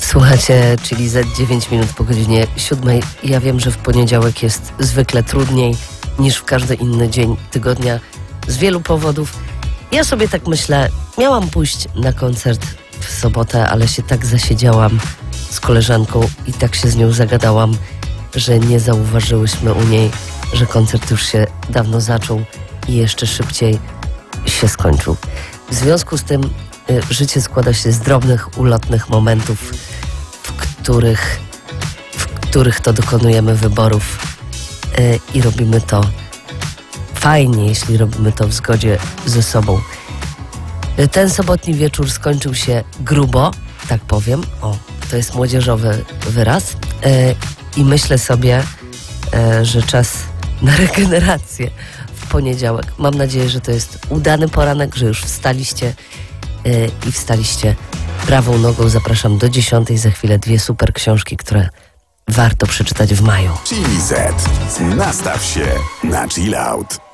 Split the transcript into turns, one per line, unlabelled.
Słuchacie, czyli za 9 minut po godzinie 7. Ja wiem, że w poniedziałek jest zwykle trudniej niż w każdy inny dzień tygodnia z wielu powodów. Ja sobie tak myślę, miałam pójść na koncert w sobotę, ale się tak zasiedziałam z koleżanką i tak się z nią zagadałam, że nie zauważyłyśmy u niej, że koncert już się dawno zaczął i jeszcze szybciej się skończył. W związku z tym życie składa się z drobnych, ulotnych momentów, w których to dokonujemy wyborów i robimy to fajnie, jeśli robimy to w zgodzie ze sobą. Ten sobotni wieczór skończył się grubo, tak powiem. O, to jest młodzieżowy wyraz. I myślę sobie, że czas na regenerację w poniedziałek. Mam nadzieję, że to jest udany poranek, że już wstaliście i wstaliście prawą nogą. Zapraszam do 10:00. Za chwilę 2 super książki, które warto przeczytać w maju.
Chili Z. Nastaw się na chill out.